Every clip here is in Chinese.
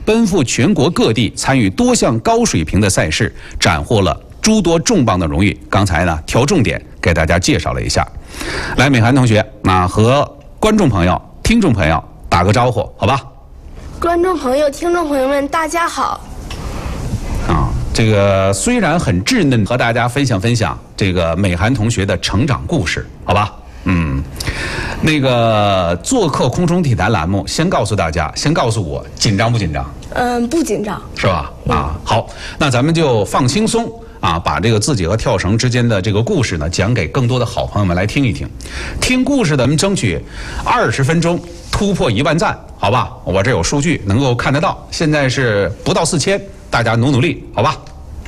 奔赴全国各地，参与多项高水平的赛事，斩获了诸多重磅的荣誉。刚才呢，挑重点给大家介绍了一下。来，美涵同学，和观众朋友、听众朋友打个招呼，好吧？ 观众朋友、听众朋友们，大家好。 这个虽然很稚嫩，和大家分享这个美涵同学的成长故事，好吧？那个做客空中体坛栏目，先告诉大家，先告诉我，紧张不紧张？ 不紧张， 是吧？好，那咱们就放轻松把这个自己和跳绳之间的这个故事呢，讲给更多的好朋友们来听一听。听故事的我们争取20分钟突破1万赞，好吧？我这有数据能够看得到，现在是不到4000，大家努力，好吧？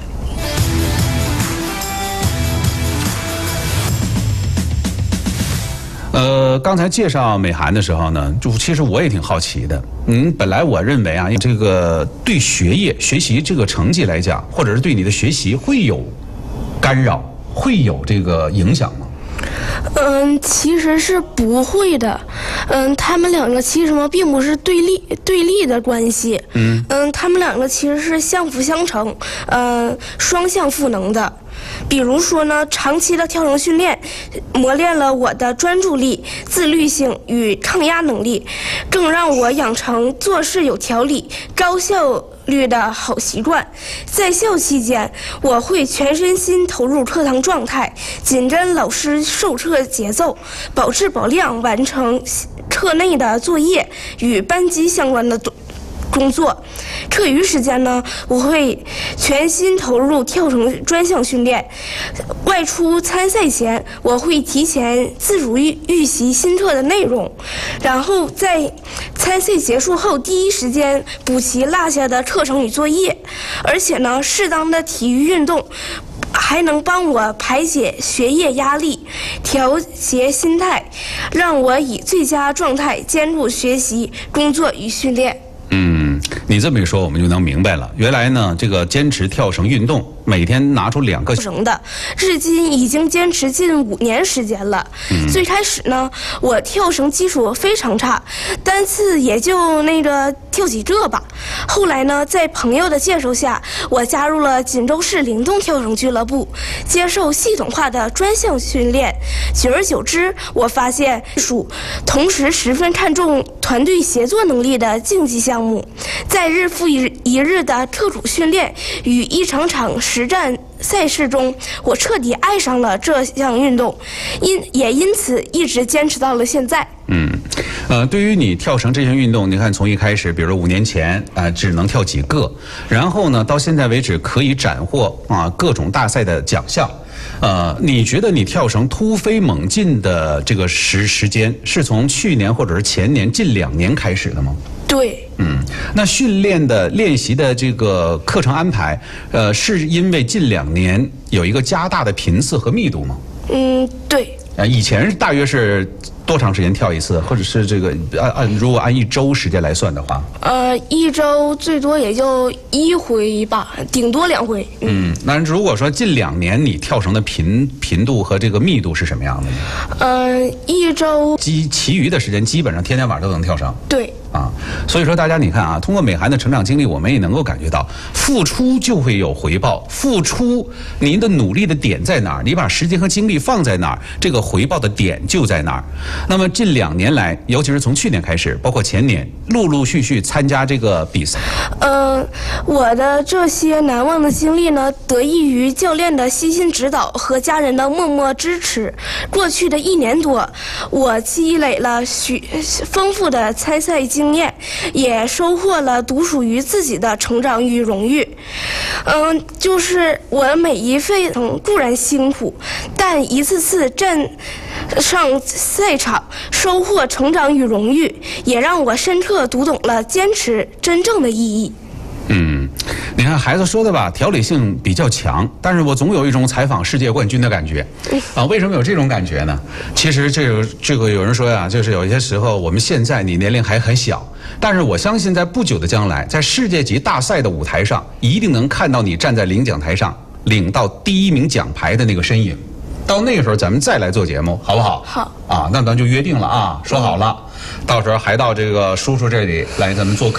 刚才介绍美涵的时候呢，就其实我也挺好奇的。本来我认为这个对学习这个成绩来讲，或者是对你的学习会有干扰，会有这个影响吗？ 其实是不会的。他们两个其实并不是对立的关系。他们两个其实是相辅相成，双向赋能的。比如说呢，长期的跳绳训练磨练了我的专注力、自律性与抗压能力，更让我养成做事有条理、高效率的好习惯。在校期间，我会全身心投入课堂状态，紧跟老师授课节奏，保质保量完成课内的作业与班级相关的工作。课余时间呢，我会全心投入跳绳专项训练。外出参赛前，我会提前自主预习新课的内容，然后在参赛结束后第一时间补齐落下的课程与作业。而且呢，适当的体育运动还能帮我排解学业压力，调节心态，让我以最佳状态兼顾学习、工作与训练。 你这么一说，我们就能明白了。原来呢，这个坚持跳绳运动，每天拿出2个绳的，至今已经坚持近5年时间了。最开始呢，我跳绳基础非常差，单次也就跳几个吧。后来呢，在朋友的介绍下，我加入了锦州市灵动跳绳俱乐部，接受系统化的专项训练。久而久之，我发现同时十分看重团队协作能力的竞技项目。在日复一日的特种训练与一场场实战赛事中，我彻底爱上了这项运动，因此一直坚持到了现在。 对于你跳绳这项运动，你看从一开始，比如5年前只能跳几个，然后呢，到现在为止可以斩获各种大赛的奖项。你觉得你跳绳突飞猛进的这个时间是从去年或者是前年近2年开始的吗？ 对。 那练习的这个课程安排，是因为近2年有一个加大的频次和密度吗？ 对。 以前大约是多长时间跳一次，或者是这个如果按1周时间来算的话 ？1周最多也就1回吧，顶多2回。 那如果说近2年你跳绳的频度和这个密度是什么样的呢 ？1周其余的时间基本上天天晚上都能跳绳。 对。 所以说大家你看通过美涵的成长经历，我们也能够感觉到，付出就会有回报，付出您的努力的点在哪儿，你把时间和精力放在哪儿，这个回报的点就在哪儿。那么近2年来，尤其是从去年开始，包括前年，陆陆续续参加这个比赛。 我的这些难忘的经历呢，得益于教练的悉心指导和家人的默默支持。过去的1年多，我积累了丰富的参赛经验，也收获了独属于自己的成长与荣誉。就是我每一费固然辛苦，但一次次站上赛场，收获成长与荣誉，也让我深刻读懂了坚持真正的意义。 你看孩子说的吧，条理性比较强，但是我总有一种采访世界冠军的感觉。为什么有这种感觉呢？其实这个有人说呀，就是有一些时候我们现在你年龄还很小，但是我相信在不久的将来，在世界级大赛的舞台上，一定能看到你站在领奖台上，领到第1名奖牌的那个身影。到那个时候咱们再来做节目，好不好？ 好。 那咱就约定了说好了，到时候还到这个叔叔这里来咱们做客。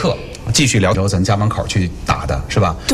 继续聊咱家门口去打的是吧？